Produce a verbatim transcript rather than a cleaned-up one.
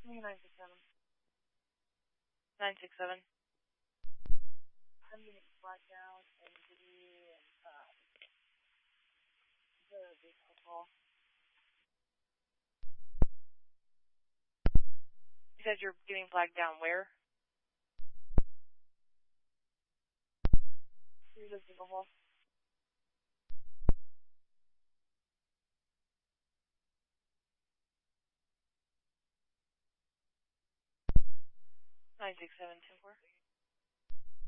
nine six seven. nine six seven. I'm getting flagged down and the, uh, the vehicle call. You said you're getting flagged down where? Through the vehicle call. nine six seven ten four.